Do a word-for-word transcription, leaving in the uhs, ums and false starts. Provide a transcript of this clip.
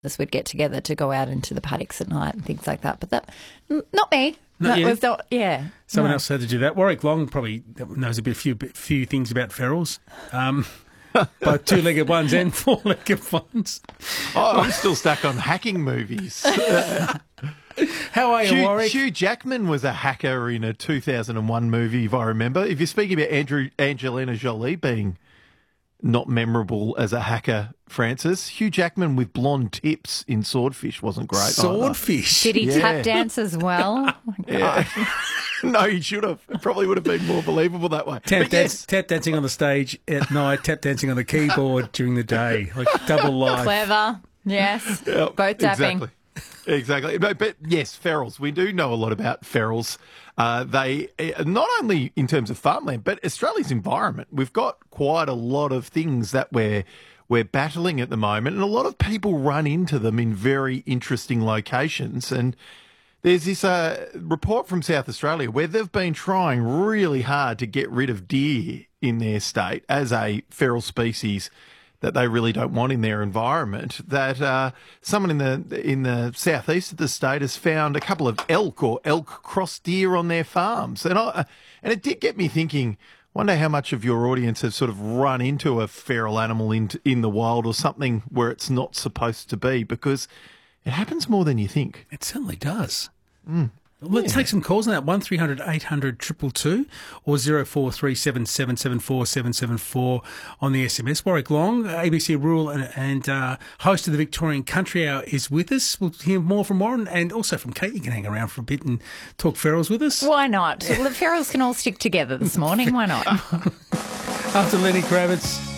us would get together to go out into the paddocks at night and things like that. But that, n- not me. Not that you? was not, yeah. Someone no. else had to do that. Warwick Long probably knows a bit, few, bit, few things about ferals. Um, both two-legged ones and four-legged ones. Oh, I'm still stuck on hacking movies. How are you, Hugh, Warwick? Hugh Jackman was a hacker in a two thousand one movie, if I remember. If you're speaking about Andrew Angelina Jolie being not memorable as a hacker, Francis, Hugh Jackman with blonde tips in Swordfish wasn't great. Swordfish? Did he Yeah. tap dance as well? Oh my God. Yeah. No, he should have. It probably would have been more believable that way. Tap, But dance, yes, tap dancing on the stage at night, tap dancing on the keyboard during the day, like double life. Clever. Yes. yeah, Both tapping. Exactly. Exactly. But, but yes, ferals. We do know a lot about ferals. Uh, they, uh, not only in terms of farmland, but Australia's environment. We've got quite a lot of things that we're, we're battling at the moment, and a lot of people run into them in very interesting locations. And there's this uh, report from South Australia where they've been trying really hard to get rid of deer in their state as a feral species that they really don't want in their environment. That uh, someone in the in the southeast of the state has found a couple of elk or elk cross deer on their farms, and I and it did get me thinking. Wonder how much of your audience have sort of run into a feral animal in in the wild or something where it's not supposed to be, because it happens more than you think. It certainly does. Mm. Let's take some calls on that. one three hundred eight hundred two two two or zero four three seven seven seven four seven seven four on the S M S. Warwick Long, A B C Rural and, and uh, host of the Victorian Country Hour, is with us. We'll hear more from Warren and also from Kate. You can hang around for a bit and talk ferals with us. Why not? Well, the ferals can all stick together this morning. Why not? After Lenny Kravitz.